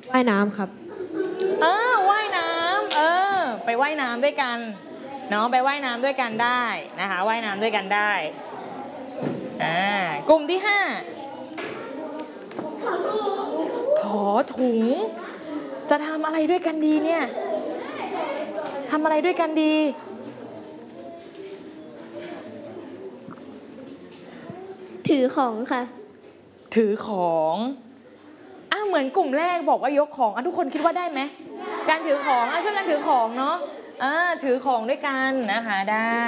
ว่ายน้ำครับว่ายน้ำไปว่ายน้ำด้วยกันเนาะไปว่ายน้ำด้วยกันได้นะคะว่ายน้ำด้วยกันได้กลุ่มที่5ถอถุงจะทำอะไรด้วยกันดีเนี่ยทำอะไรด้วยกันดีถือของค่ะถือของเหมือนกลุ่มแรกบอกว่ายกของทุกคนคิดว่าได้ไหมการถือของช่วยกันถือของเนาะถือของด้วยกันนะคะได้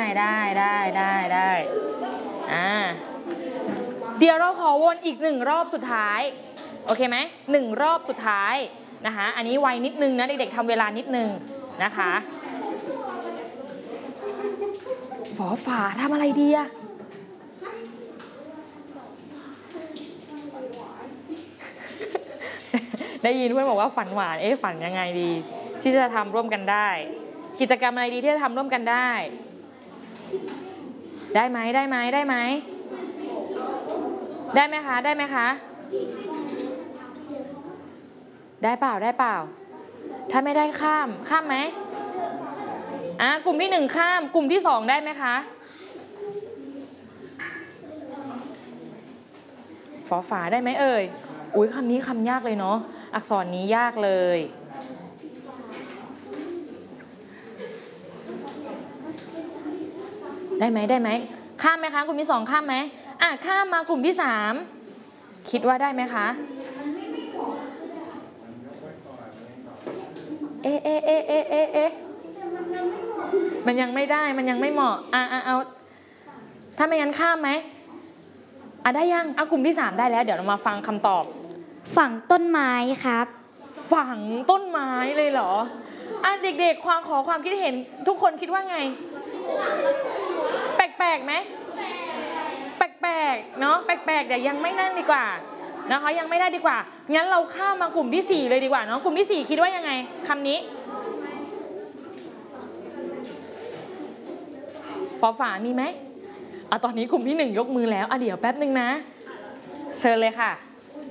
เดี๋ยวเราขอวนอีก1รอบสุดท้ายโอเคไหม1รอบสุดท้ายนะคะอันนี้ไวนิดนึงนะเด็กๆทำเวลานิดนึงนะคะฝอฝาทำอะไรดีอะได้ยินเพื่อนบอกว่าฝันหวานฝันยังไงดีที่จะทำร่วมกันได้กิจกรรมอะไรดีที่จะทำร่วมกันได้ไหมได้ไหมคะได้เปล่าถ้าไม่ได้ข้ามไหมกลุ่มที่1ข้ามกลุ่มที่2ได้ไหมคะฝอฝาได้ไหมเอ่ยอุ๊ยคำนี้คำยากเลยเนาะอักษรนี้ยากเลยได้ไหมข้ามไหมคะกลุ่มที่2ข้ามไหมข้ามมากลุ่มที่3คิดว่าได้ไหมคะมันยังไม่ได้มันยังไม่เหมาะเอาถ้าไม่งั้นข้ามไหมได้ยังกลุ่มที่3ได้แล้วเดี๋ยวเรามาฟังคำตอบฝังต้นไม้ครับฝังต้นไม้เลยเหรอเด็กๆขอความคิดเห็นทุกคนคิดว่าไงแปลกไหมแปลกเนาะแปลกเดี๋ยวยังไม่นั่นดีกว่านะคะยังไม่ได้ดีกว่างั้นเราข้ามมากลุ่มที่4เลยดีกว่าเนาะกลุ่มที่4คิดว่ายังไงคำนี้ฝอฝามีไหมตอนนี้กลุ่มที่1ยกมือแล้วเดี๋ยวแป๊บนึงนะเชิญเลยค่ะ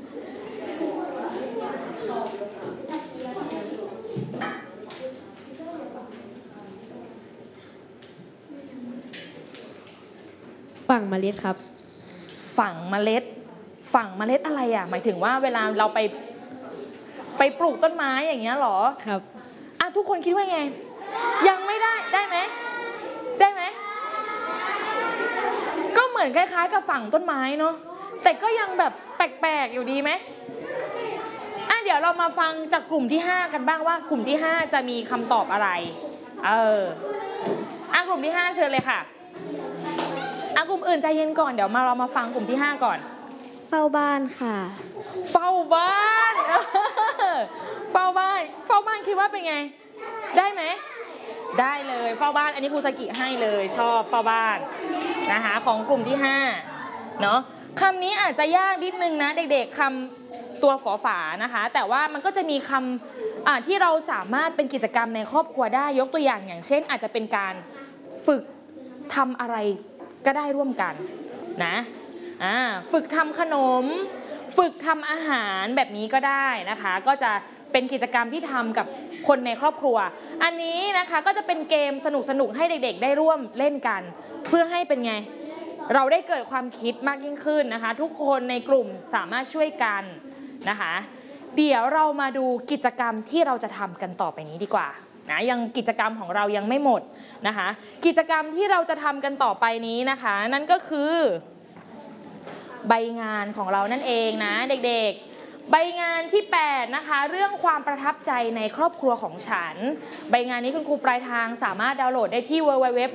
ฝังเมล็ดครับฝังเมล็ดอะไรหมายถึงว่าเวลาเราไปปลูกต้นไม้อย่างเงี้ยหรอครับทุกคนคิดว่าไงยังไม่ได้ไหมก็เหมือนคล้ายๆกับฝังต้นไม้เนาะแต่ก็ยังแบบแปลกๆอยู่ดีไหมเดี๋ยวเรามาฟังจากกลุ่มที่5กันบ้างว่ากลุ่มที่5จะมีคำตอบอะไรกลุ่มที่5เชิญเลยค่ะกลุ่มอื่นใจเย็นก่อนเดี๋ยวเรามาฟังกลุ่มที่5ก่อนเฝ้าบ้านค่ะเฝ้าบ้านเฝ้าบ้านคิดว่าเป็นไงได้ไหมได้เลยเฝ้าบ้านอันนี้ครูสกิให้เลยชอบเฝ้าบ้านนะคะของกลุ่มที่5เนาะคำนี้อาจจะยากนิดนึงนะเด็กๆคำตัวฝอฝานะคะแต่ว่ามันก็จะมีคำที่เราสามารถเป็นกิจกรรมในครอบครัวได้ยกตัวอย่างเช่นอาจจะเป็นการฝึกทำอะไรก็ได้ร่วมกันนะฝึกทำขนมฝึกทำอาหารแบบนี้ก็ได้นะคะก็จะเป็นกิจกรรมที่ทำกับคนในครอบครัวอันนี้นะคะก็จะเป็นเกมสนุกๆให้เด็กๆได้ร่วมเล่นกันเพื่อให้เป็นไงเราได้เกิดความคิดมากยิ่งขึ้นนะคะทุกคนในกลุ่มสามารถช่วยกันนะคะเดี๋ยวเรามาดูกิจกรรมที่เราจะทำกันต่อไปนี้ดีกว่านะยังกิจกรรมของเรายังไม่หมดนะคะกิจกรรมที่เราจะทำกันต่อไปนี้นะคะนั่นก็คือใบงานของเรานั่นเองนะเด็กๆใบงานที่8นะคะเรื่องความประทับใจในครอบครัวของฉันใบงานนี้คุณครูปลายทางสามารถดาวน์โหลดได้ที่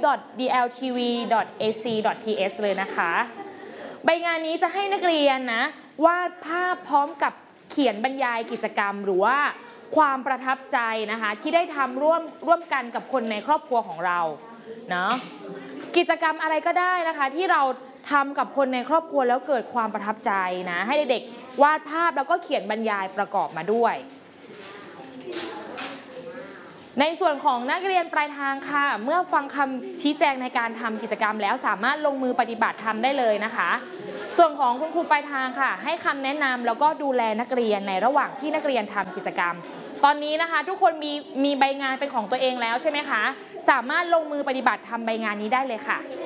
www.dltv.ac.th เลยนะคะใบงานนี้จะให้นักเรียนนะวาดภาพพร้อมกับเขียนบรรยายกิจกรรมหรือว่าความประทับใจนะคะที่ได้ทำร่วมกันกับคนในครอบครัวของเราเนาะกิจกรรมอะไรก็ได้นะคะที่เราทำกับคนในครอบครัวแล้วเกิดความประทับใจนะให้เด็กๆวาดภาพแล้วก็เขียนบรรยายประกอบมาด้วยในส่วนของนักเรียนปลายทางค่ะเมื่อฟังคำชี้แจงในการทำกิจกรรมแล้วสามารถลงมือปฏิบัติทำได้เลยนะคะส่วนของคุณครูปลายทางค่ะให้คำแนะนำแล้วก็ดูแลนักเรียนในระหว่างที่นักเรียนทำกิจกรรมตอนนี้นะคะทุกคนมีใบงานเป็นของตัวเองแล้วใช่ไหมคะสามารถลงมือปฏิบัติทำใบงานนี้ได้เลยค่ะ